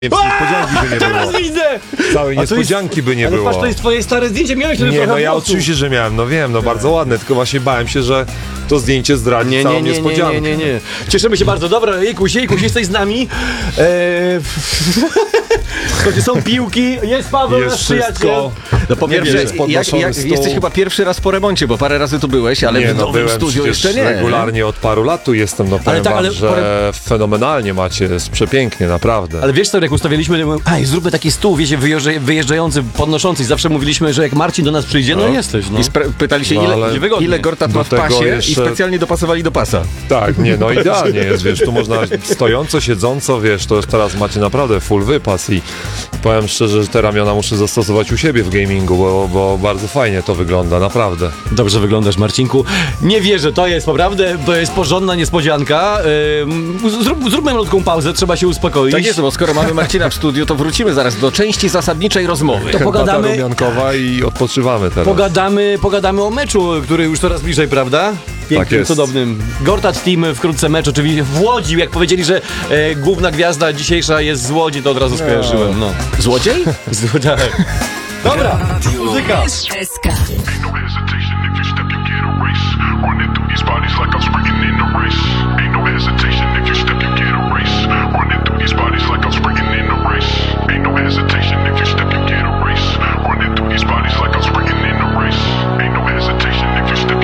Niespodzianki by nie Teraz było. widzę! Całej niespodzianki by nie Ale było. patrz, to jest twoje stare zdjęcie, miałeś to Nie, trochę no ja włosów. oczywiście, że miałem, no wiem, no bardzo ładne, tylko właśnie bałem się, że to zdjęcie zdradzi całą niespodziankę. Nie. Cieszymy się bardzo. Dobra, Jejkuś, jesteś z nami. Słuchajcie, są piłki, jest Paweł, Jest nasz przyjaciel. wszystko. No po pierwsze, jest podnoszony stół. jesteś chyba pierwszy raz po remoncie, bo parę razy tu byłeś, ale Nie, w no nowym byłem studiu przecież jeszcze nie. regularnie od paru lat tu jestem, no powiem tak, wam, ale że fenomenalnie macie, jest przepięknie, naprawdę. Ale wiesz co, jak ustawialiśmy, zróbmy taki stół, wiecie, wyjeżdżający, podnoszący. Zawsze mówiliśmy, że jak Marcin do nas przyjdzie, no jesteś, no. I pytali się, No, ale ile Gortat do ma w tego pasie jeszcze- i specjalnie dopasowali do pasa. Tak, nie, no idealnie jest, wiesz, tu można stojąco, siedząco, wiesz, to teraz macie naprawdę full wypas i powiem szczerze, że te ramiona muszę zastosować u siebie w gamingu, bo bardzo fajnie to wygląda, naprawdę. Dobrze wyglądasz, Marcinku. Nie wierzę, to jest naprawdę, to jest porządna niespodzianka. Zróbmy malutką pauzę, trzeba się uspokoić. Tak jest, bo skoro mamy Marcina w studiu, to wrócimy zaraz do części zasadniczej rozmowy. To pogadamy- Herbata rumiankowa i odpoczywamy teraz. Pogadamy o meczu, który już coraz bliżej, prawda? Pięknym, Tak jest. cudownym. Gortat Team, wkrótce mecz oczywiście w Łodzi. Jak powiedzieli, że główna gwiazda dzisiejsza jest z Łodzi, to od razu skojarzyłem. No. Złodziej? Tak. Dobra, muzyka. SK. Ain't no hesitation if you step, you get a race. Running through these bodies like I'm sprinting in a race. Ain't no hesitation.